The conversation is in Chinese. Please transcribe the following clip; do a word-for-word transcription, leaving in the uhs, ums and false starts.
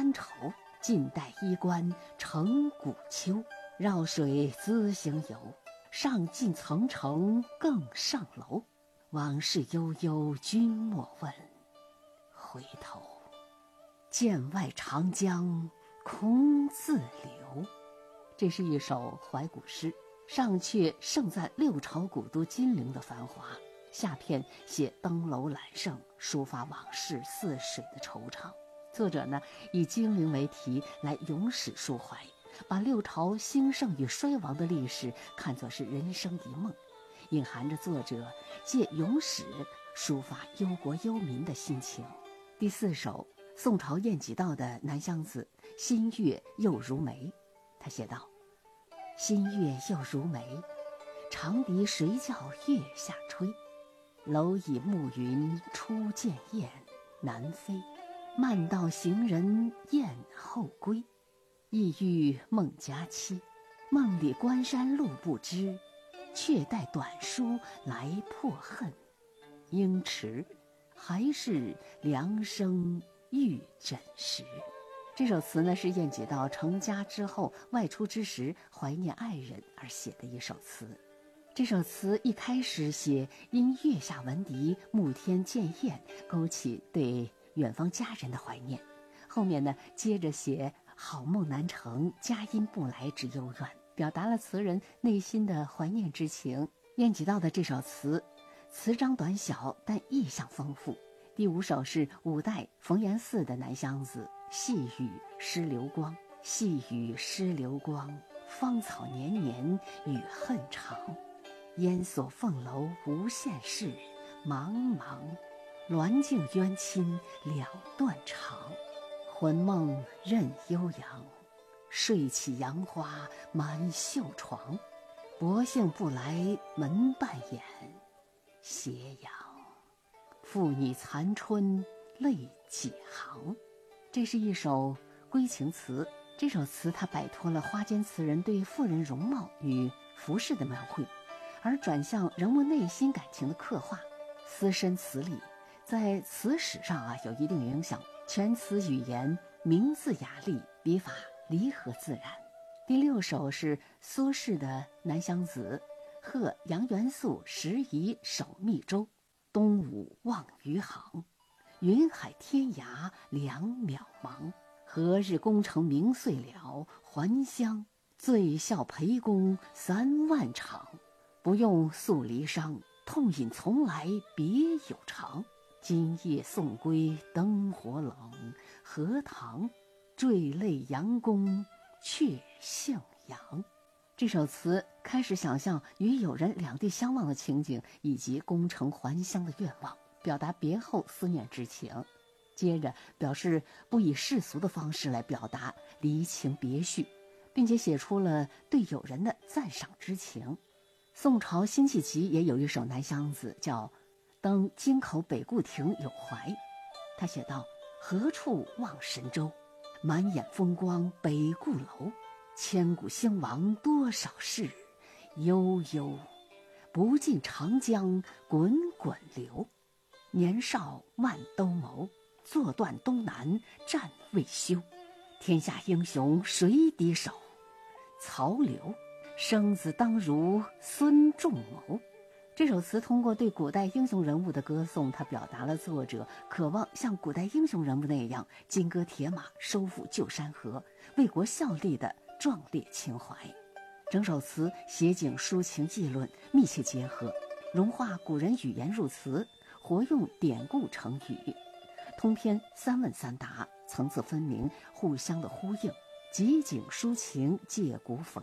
三筹，晋代衣冠成古丘。绕水资行游，上进层层更上楼。往事悠悠君莫问，回头剑外长江空自流。这是一首怀古诗，上阙盛赞六朝古都金陵的繁华，下片写登楼揽胜，抒发往事似水的惆怅。作者呢，以金陵为题来咏史抒怀，把六朝兴盛与衰亡的历史看作是人生一梦，隐含着作者借咏史抒发忧国忧民的心情。第四首，宋朝晏几道的《南乡子》，新月又如眉。他写道：新月又如眉，长笛谁教月下吹？蝼蚁暮云初见雁，南飞。漫道行人雁后归。意欲梦佳期，梦里关山路不知，却带短书来破恨。应迟，还是凉生玉枕石。这首词呢，是晏几道成家之后外出之时怀念爱人而写的一首词。这首词一开始写因月下闻笛，暮天见雁，勾起对远方家人的怀念。后面呢，接着写好梦难成，佳音不来之幽怨，表达了词人内心的怀念之情。晏几道的这首词，词章短小，但意象丰富。第五首是五代冯延巳的《南乡子》，细雨湿流光。细雨湿流光，芳草年年与恨长。烟锁凤楼无限事，茫茫鸾镜冤亲两断肠。魂梦任悠扬，睡起杨花满袖床。薄幸不来门半掩，斜阳负你残春泪几行。这是一首归情词。这首词它摆脱了花间词人对妇人容貌与服饰的描绘，而转向人物内心感情的刻画，思深词理，在词史上啊有一定影响。全词语言明字雅丽，笔法离合自然。第六首是苏轼的《南乡子》，贺杨元素拾遗守密州，东吴望余杭。云海天涯两渺茫，何日功成名遂了？还乡醉笑陪公三万场。不用诉离殇，痛饮从来别有长。今夜送归灯火冷，荷塘坠泪杨公却姓杨。这首词开始想象与友人两地相望的情景，以及功成还乡的愿望，表达别后思念之情。接着表示不以世俗的方式来表达离情别绪，并且写出了对友人的赞赏之情。宋朝辛弃疾也有一首《南乡子》，叫登京口北固亭有怀。他写道：何处望神州，满眼风光北固楼。千古兴亡多少事，悠悠不尽长江滚滚流。年少万兜鍪，坐断东南战未休。天下英雄谁敌手，曹刘生子当如孙仲谋。这首词通过对古代英雄人物的歌颂，它表达了作者渴望像古代英雄人物那样金戈铁马，收复旧山河，为国效力的壮烈情怀。整首词写景抒情议论密切结合，融化古人语言入词，活用典故成语，通篇三问三答，层次分明，互相的呼应，集景抒情，借古讽